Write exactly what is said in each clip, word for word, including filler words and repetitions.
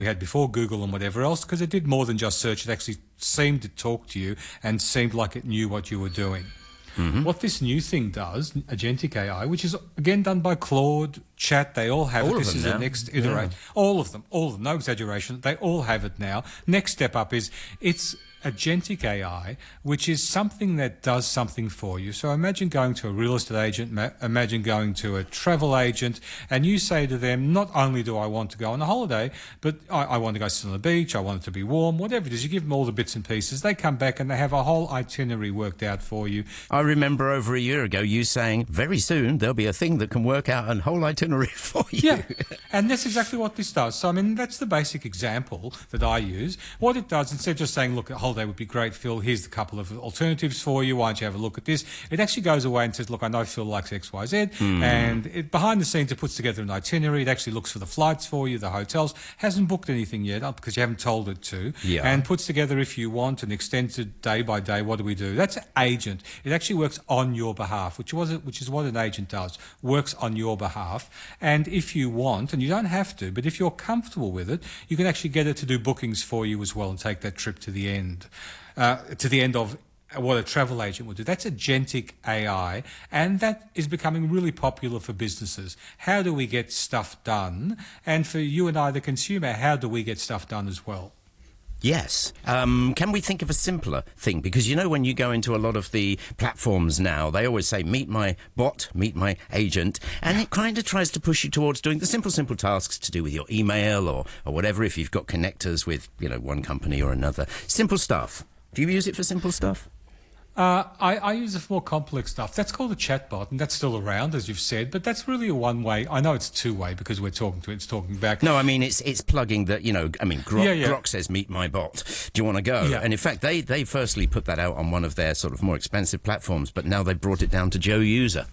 we had before Google and whatever else, because it did more than just search. It actually seemed to talk to you and seemed like it knew what you were doing. Mm-hmm. What this new thing does, Agentic A I, which is again done by Claude, Chat, they all have all it. This is now. the next iteration. Yeah. All of them, all of them, no exaggeration. They all have it now. Next step up is it's Agentic A I, which is something that does something for you. So imagine going to a real estate agent, imagine going to a travel agent, and you say to them, not only do I want to go on a holiday, but I, I want to go sit on the beach, I want it to be warm, whatever it is. You give them all the bits and pieces. They come back and they have a whole itinerary worked out for you. I remember over a year ago you saying, very soon there'll be a thing that can work out a whole itinerary for you. Yeah, and that's exactly what this does. So, I mean, that's the basic example that I use. What it does, instead of just saying, look, a holiday would be great, Phil, here's a couple of alternatives for you, why don't you have a look at this? It actually goes away and says, look, I know Phil likes X, Y, Z, mm. and it, behind the scenes it puts together an itinerary. It actually looks for the flights for you, the hotels, hasn't booked anything yet because you haven't told it to, yeah. and puts together, if you want, an extended day by day, what do we do? That's an agent. It actually works on your behalf, which, was, which is what an agent does, works on your behalf. And if you want, and you don't have to, but if you're comfortable with it, you can actually get it to do bookings for you as well and take that trip to the end. Uh, to the end of what a travel agent would do. That's Agentic A I, and that is becoming really popular for businesses. How do we get stuff done? And for you and I, the consumer, how do we get stuff done as well? Yes. Um, can we think of a simpler thing? Because, you know, when you go into a lot of the platforms now, they always say, meet my bot, meet my agent, and it kind of tries to push you towards doing the simple, simple tasks to do with your email or, or whatever, if you've got connectors with, you know, one company or another. Simple stuff. Do you use it for simple stuff? Uh, I, I use it for more complex stuff. That's called a chatbot, and that's still around, as you've said, but that's really a one-way. I know it's two-way because we're talking to it, it's talking back. No, I mean, it's it's plugging that, you know, I mean, Grok, yeah, yeah. Grok says, meet my bot. Do you want to go? Yeah. And in fact, they, they firstly put that out on one of their sort of more expensive platforms, but now they've brought it down to Joe User.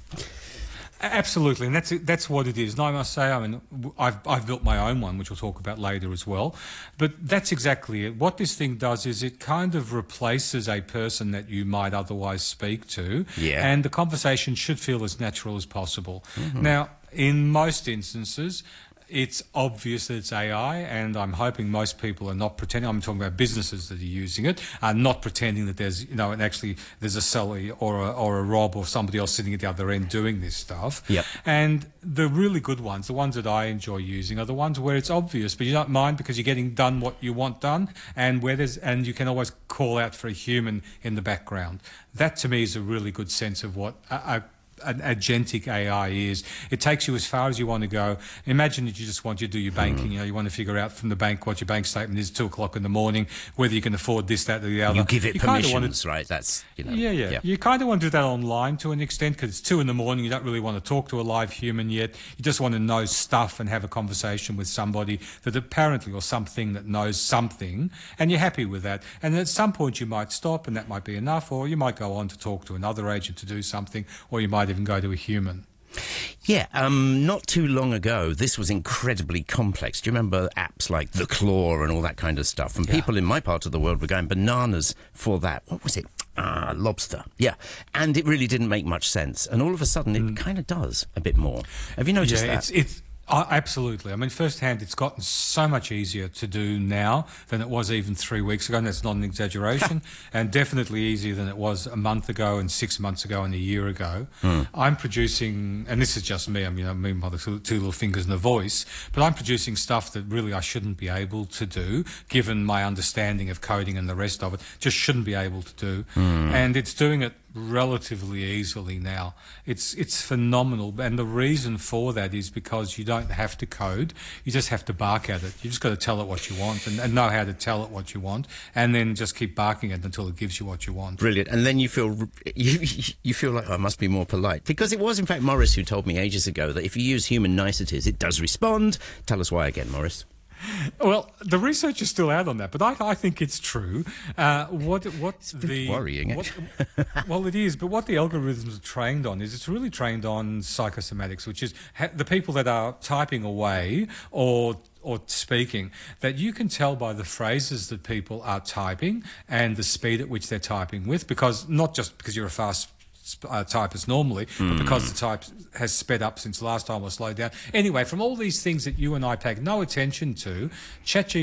Absolutely, and that's that's what it is. And I must say, I mean, I've I've built my own one, which we'll talk about later as well. But that's exactly it. What this thing does is it kind of replaces a person that you might otherwise speak to, yeah. and the conversation should feel as natural as possible. Mm-hmm. Now, in most instances, it's obvious that it's A I, and I'm hoping most people are not pretending. I'm talking about businesses that are using it, are not pretending that there's, you know, and actually there's a Sally or a, or a Rob or somebody else sitting at the other end doing this stuff. Yep. And the really good ones, the ones that I enjoy using, are the ones where it's obvious, but you don't mind because you're getting done what you want done, and where there's, and you can always call out for a human in the background. That to me is a really good sense of what a, a an agentic A I is. It takes you as far as you want to go. Imagine that you just want to do your banking, mm. you know, you want to figure out from the bank what your bank statement is at two o'clock in the morning, whether you can afford this, that, or the other. You give it you permissions, to, right? That's, you know. Yeah, yeah. yeah. You kind of want to do that online to an extent because it's two in the morning, you don't really want to talk to a live human yet. You just want to know stuff and have a conversation with somebody that apparently, or something that knows something, and you're happy with that. And at some point you might stop and that might be enough, or you might go on to talk to another agent to do something, or you might even go to a human. Yeah, um, not too long ago, this was incredibly complex. Do you remember apps like The Claw and all that kind of stuff? And yeah. people in my part of the world were going bananas for that. What was it? Ah, Lobster. Yeah. And it really didn't make much sense. And all of a sudden, it mm. kind of does a bit more. Have you noticed yeah, that? It's, it's Oh, absolutely. I mean, firsthand, it's gotten so much easier to do now than it was even three weeks ago, and that's not an exaggeration, and definitely easier than it was a month ago and six months ago and a year ago. Mm. I'm producing, and this is just me, I mean, I mean by the two, two little fingers and the voice, but I'm producing stuff that really I shouldn't be able to do, given my understanding of coding and the rest of it, just shouldn't be able to do. Mm. And it's doing it relatively easily now. It's it's phenomenal, and the reason for that is because you don't have to code, you just have to bark at it. You just got to tell it what you want and, and know how to tell it what you want, and then just keep barking at it until it gives you what you want. Brilliant. And then you feel you you feel like, oh, I must be more polite, because it was in fact Morris who told me ages ago that if you use human niceties it does respond. Tell us why again, Morris. Well, the research is still out on that, but I, I think it's true. Uh, what what it's a bit the worrying? What, well, it is, but what the algorithms are trained on is it's really trained on psychosomatics, which is ha- the people that are typing away or or speaking, that you can tell by the phrases that people are typing and the speed at which they're typing with, because not just because you're a fast Uh, type as normally, mm. but because the type has sped up since last time or slowed down. Anyway, from all these things that you and I pay no attention to, ChatGPT